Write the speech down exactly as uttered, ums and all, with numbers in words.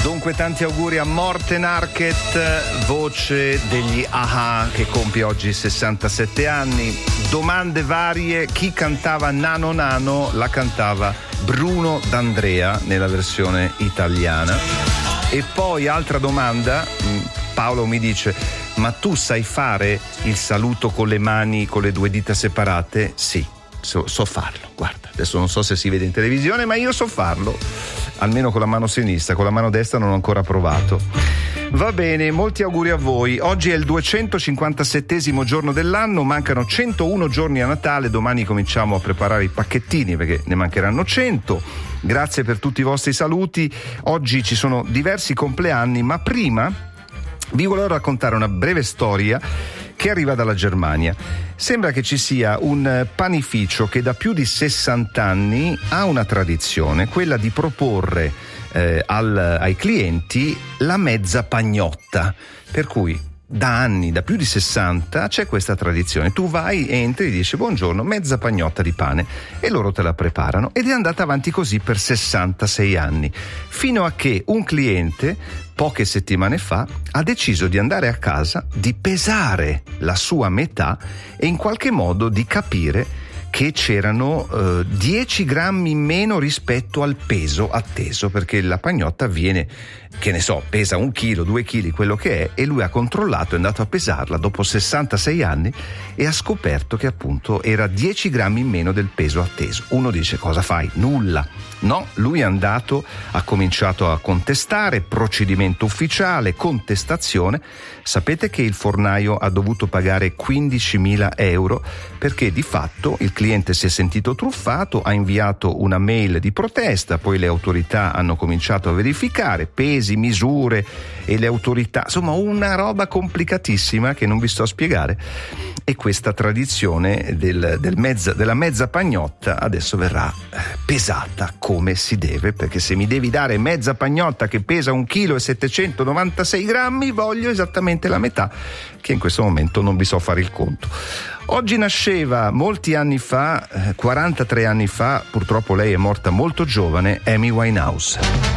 Dunque tanti auguri a Morten Harket, voce degli A-ha, che compie oggi sessantasette anni. Domande varie: chi cantava Nano Nano? La cantava Bruno D'Andrea nella versione italiana. E poi altra domanda, Paolo mi dice: ma tu sai fare il saluto con le mani, con le due dita separate? Sì, so, so farlo, guarda, adesso non so se si vede in televisione, ma io so farlo, almeno con la mano sinistra, con la mano destra non ho ancora provato. Va bene, molti auguri a voi. Oggi è il duecentocinquantasettesimo giorno dell'anno, mancano centouno giorni a Natale, domani cominciamo a preparare i pacchettini perché ne mancheranno cento. Grazie per tutti i vostri saluti. Oggi ci sono diversi compleanni, ma prima vi volevo raccontare una breve storia che arriva dalla Germania. Sembra che ci sia un panificio che da più di sessanta anni ha una tradizione, quella di proporre eh, al, ai clienti la mezza pagnotta, per cui da anni, da più di sessanta, c'è questa tradizione. Tu vai, entri e dici buongiorno, mezza pagnotta di pane, e loro te la preparano, ed è andata avanti così per sessantasei anni, fino a che un cliente poche settimane fa ha deciso di andare a casa, di pesare la sua metà e in qualche modo di capire che c'erano eh, dieci grammi in meno rispetto al peso atteso, perché la pagnotta viene, che ne so, pesa un chilo, due chili, quello che è, e lui ha controllato, è andato a pesarla dopo sessantasei anni e ha scoperto che appunto era dieci grammi in meno del peso atteso. Uno dice: cosa fai? Nulla. No, lui è andato, ha cominciato a contestare, procedimento ufficiale, contestazione. Sapete che il fornaio ha dovuto pagare quindicimila euro perché di fatto il cliente si è sentito truffato, ha inviato una mail di protesta, poi le autorità hanno cominciato a verificare pesi, misure, e le autorità, insomma una roba complicatissima che non vi sto a spiegare. E questa tradizione del, del mezza, della mezza pagnotta adesso verrà pesata come si deve, perché se mi devi dare mezza pagnotta che pesa un chilo e settecentonovantasei grammi, voglio esattamente la metà, che in questo momento non vi so fare il conto. Oggi nasceva molti anni fa, quarantatré anni fa, purtroppo lei è morta molto giovane, Amy Winehouse.